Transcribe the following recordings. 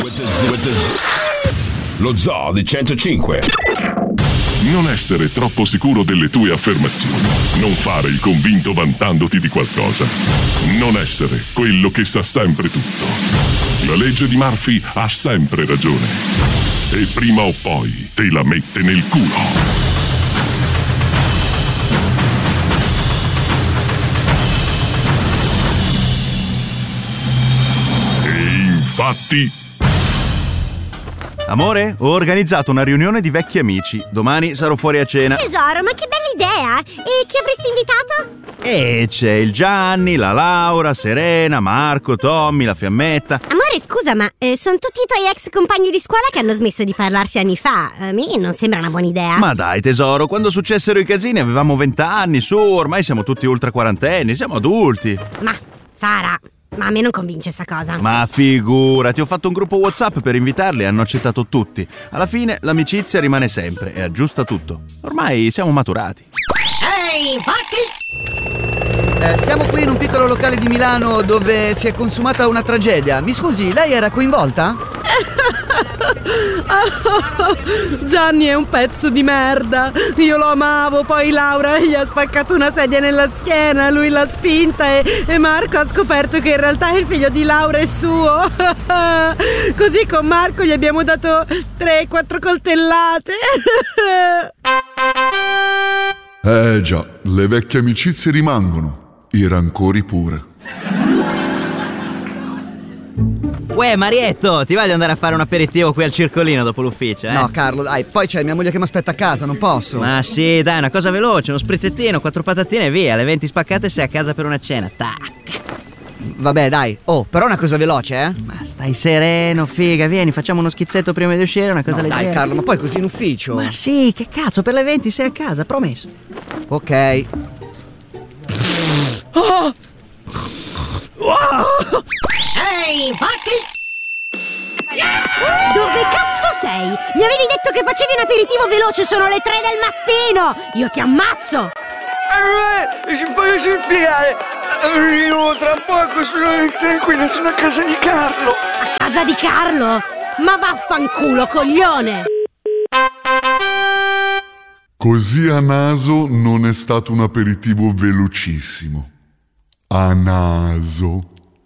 Lo Zoo di 105. Non essere troppo sicuro delle tue affermazioni. Non fare il convinto vantandoti di qualcosa. Non essere quello che sa sempre tutto. La legge di Murphy ha sempre ragione. E prima o poi te la mette nel culo. Infatti. Amore, ho organizzato una riunione di vecchi amici. Domani sarò fuori a cena. Tesoro, ma che bella idea! E chi avresti invitato? C'è il Gianni, la Laura, Serena, Marco, Tommy, la Fiammetta. Amore, scusa, ma sono tutti i tuoi ex compagni di scuola che hanno smesso di parlarsi anni fa. A me non sembra una buona idea. Ma dai tesoro, quando successero i casini avevamo 20 anni, su, ormai siamo tutti ultra quarantenni, siamo adulti. Ma, Sara... Ma a me non convince sta cosa. Ma figurati, ho fatto un gruppo WhatsApp per invitarli e hanno accettato tutti. Alla fine l'amicizia rimane sempre e aggiusta tutto. Ormai siamo maturati. Ehi, infatti! Siamo qui in un piccolo locale di Milano dove si è consumata una tragedia. Mi scusi, lei era coinvolta? Gianni è un pezzo di merda. Io lo amavo, poi Laura gli ha spaccato una sedia nella schiena, lui l'ha spinta e Marco ha scoperto che in realtà il figlio di Laura è suo. Così con Marco gli abbiamo dato 3-4 coltellate. Già, le vecchie amicizie rimangono, i rancori pure. Uè Marietto, ti va di andare a fare un aperitivo qui al circolino dopo l'ufficio, No Carlo, dai, poi c'è mia moglie che mi aspetta a casa, non posso. Ma sì, dai, una cosa veloce, uno sprizzettino, 4 patatine e via, alle 20 spaccate sei a casa per una cena, tac. Vabbè dai, però una cosa veloce, Ma stai sereno, figa, vieni, facciamo uno schizzetto prima di uscire, una cosa leggera. Dai Carlo, ma poi così in ufficio. Ma sì, che cazzo, per le 20 sei a casa, promesso. Ok. Ehi, infatti! Dove cazzo sei? Mi avevi detto che facevi un aperitivo veloce, sono le 3 del mattino! Io ti ammazzo! Voglio spiegare. Arrivo tra poco, sono tranquilla, sono a casa di Carlo. A casa di Carlo? Ma vaffanculo, coglione! Così a naso non è stato un aperitivo velocissimo. A naso.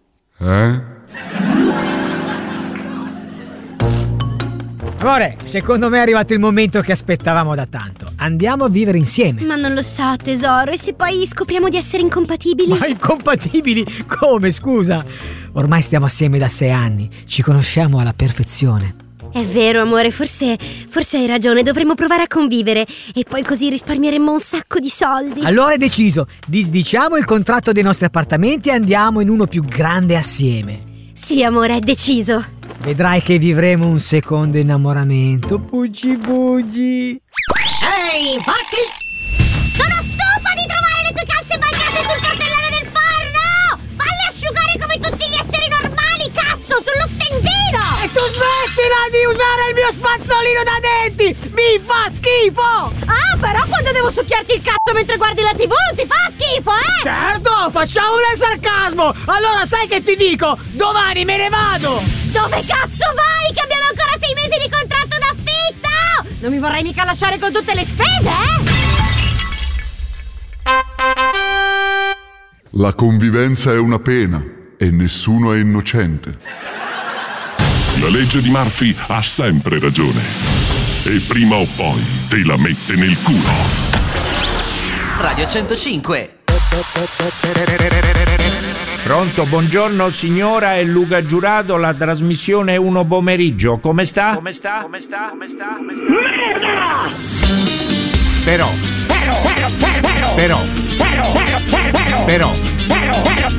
Amore, secondo me è arrivato il momento che aspettavamo da tanto. Andiamo a vivere insieme. Ma non lo so, tesoro, e se poi scopriamo di essere incompatibili? Ma incompatibili? Come, scusa? Ormai stiamo assieme da 6 anni, ci conosciamo alla perfezione. È vero, amore, forse hai ragione, dovremmo provare a convivere e poi così risparmieremmo un sacco di soldi. Allora è deciso, disdiciamo il contratto dei nostri appartamenti e andiamo in uno più grande assieme. Sì, amore, è deciso. Vedrai che vivremo un secondo innamoramento, Bugi Bugi. Ehi, infatti! Sono stufa di trovare le tue calze bagnate sul portellone del forno! Falle asciugare come tutti gli esseri normali, cazzo, sullo stendino! E tu smettila di usare il mio spazzolino da denti! Mi fa schifo! Ah, però quando devo succhiarti il cazzo mentre guardi la TV non ti fa schifo, eh? Certo, facciamo del sarcasmo! Allora sai che ti dico? Domani me ne vado! Dove cazzo vai? Che abbiamo ancora 6 mesi di contratto d'affitto! Non mi vorrai mica lasciare con tutte le spese, eh? La convivenza è una pena e nessuno è innocente. La legge di Murphy ha sempre ragione. E prima o poi te la mette nel culo. Radio 105. Pronto, buongiorno signora, è Luca Giurato, la trasmissione è Uno Pomeriggio. Come sta? Merda! Però